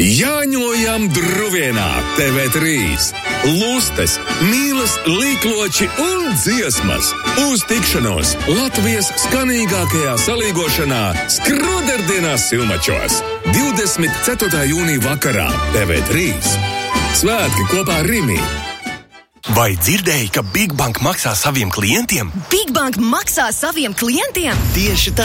Jāņojam Druvienā TV3. Lustes, mīlas, līkloči un dziesmas. Uz tikšanos Latvijas skanīgākajā salīgošanā Skroderdienās Silmačos. 24. jūnija vakarā TV3. Svētki kopā ar Rimi. Vai dzirdēji, ka Big Bank maksā saviem klientiem? Big Bank maksā saviem klientiem? Tieši tā.